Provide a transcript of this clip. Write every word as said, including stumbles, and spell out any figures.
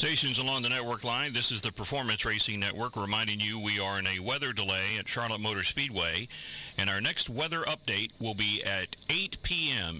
Stations along the network line, this is the Performance Racing Network reminding you we are in a weather delay at Charlotte Motor Speedway, and our next weather update will be at eight p m